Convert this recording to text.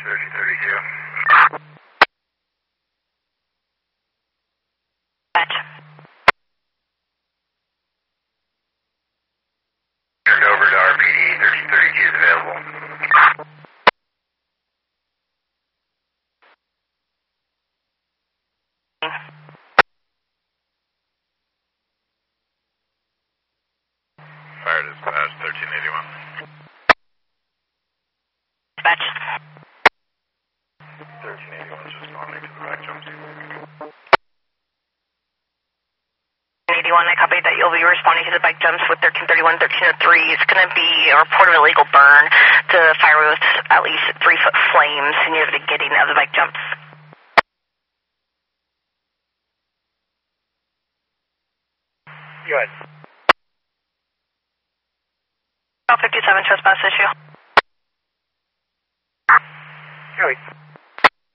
1332. Dispatch. Turned over to RPD, 1332 is available. Fire dispatch, 1381. Dispatch. 1381 is responding to the back jumps. 81, I copied that you'll be responding to the bike jumps with 1331, 1303. It's going to be a report of illegal burn to fire with at least 3-foot flames near the beginning of the bike jumps. Go ahead. 57 trespass issue. Go ahead.